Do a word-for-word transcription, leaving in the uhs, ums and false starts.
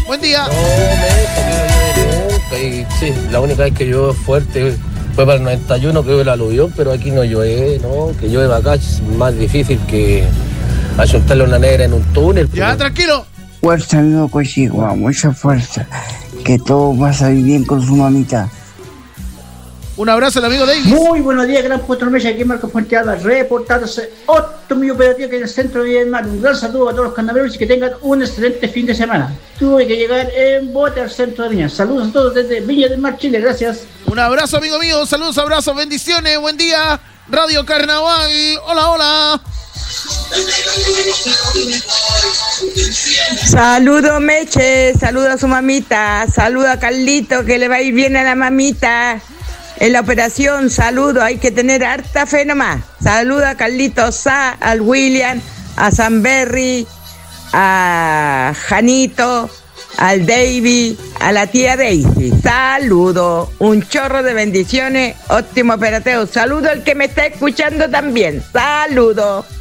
Buen día. No, me nunca. Y sí, la única vez que llueve fuerte fue para el noventa y uno que hubo el aluvión, pero aquí no llueve, ¿no? Que llueve acá es más difícil que ayuntarle una negra en un túnel. Ya, pero... tranquilo. Fuerza, amigo Cochigua, mucha fuerza. Que todo va a salir bien con su mamita. Un abrazo al amigo Davis. Muy buenos días, gran Cuatro Meses, aquí Marco Fuentealba, reportándose otro muy operativo que en el centro de Villa del Mar. Un gran saludo a todos los carnavaleros y que tengan un excelente fin de semana. Tuve que llegar en bote al centro de Viña. Saludos a todos desde Viña del Mar, Chile, gracias. Un abrazo, amigo mío, saludos, abrazos, bendiciones, buen día. Radio Carnaval, hola, hola. Saludo Meche, saludo a su mamita, saludo a Carlito, que le va a ir bien a la mamita. En la operación, saludo, hay que tener harta fe nomás. Saludo a Carlitos Sá, al William, a Sanberry, a Janito, al Davy, a la tía Daisy. Saludo, un chorro de bendiciones, óptimo operativo. Saludo al que me está escuchando también. Saludo.